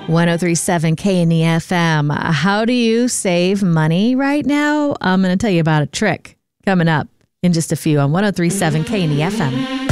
1037 KNE FM. How do you save money right now? I'm going to tell you about a trick coming up in just a few on 1037 KNE FM.